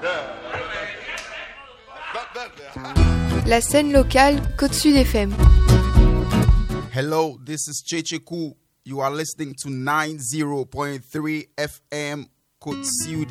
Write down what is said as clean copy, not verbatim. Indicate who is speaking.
Speaker 1: La scène locale Côte-Sud FM.
Speaker 2: Hello, this is Checheku. You are listening to 90.3 FM Côte-Sud